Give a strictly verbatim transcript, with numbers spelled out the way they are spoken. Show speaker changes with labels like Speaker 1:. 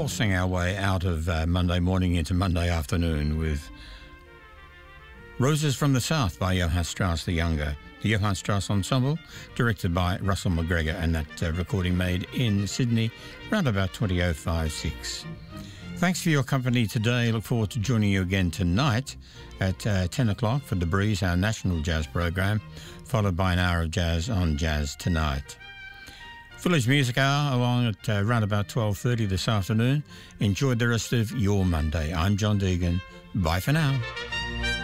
Speaker 1: waltzing our way out of uh, Monday morning into Monday afternoon with Roses from the South by Johann Strauss the Younger. The Johann Strauss Ensemble, directed by Russell McGregor, and that uh, recording made in Sydney around about twenty oh five six. Thanks for your company today. Look forward to joining you again tonight at uh, ten o'clock for The Breeze, our national jazz program, followed by an hour of jazz on Jazz Tonight. Village Music Hour along at uh, around about twelve thirty this afternoon. Enjoy the rest of your Monday. I'm John Deegan. Bye for now.